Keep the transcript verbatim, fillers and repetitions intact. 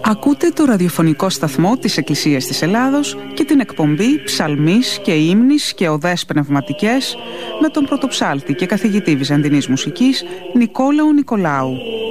Ακούτε το ραδιοφωνικό σταθμό της Εκκλησίας της Ελλάδος και την εκπομπή Ψαλμής και Ύμνης και Οδές Πνευματικές με τον πρωτοψάλτη και καθηγητή βυζαντινής μουσικής Νικόλαο Νικολάου.